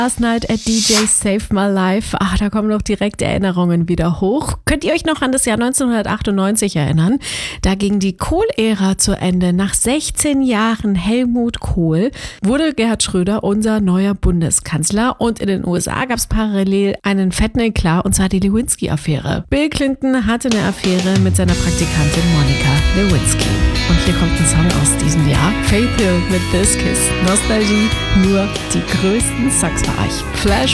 Last Night at DJ Save My Life. Ach, da kommen noch direkt Erinnerungen wieder hoch. Könnt ihr euch noch an das Jahr 1998 erinnern? Da ging die Kohl-Ära zu Ende. Nach 16 Jahren Helmut Kohl wurde Gerhard Schröder unser neuer Bundeskanzler. Und in den USA gab es parallel einen fetten Eklat, und zwar die Lewinsky-Affäre. Bill Clinton hatte eine Affäre mit seiner Praktikantin Monica Lewinsky. Und hier kommt ein Song aus diesem Jahr. Faith Hill mit This Kiss. Nostalgie, nur die größten Songs für euch. Flash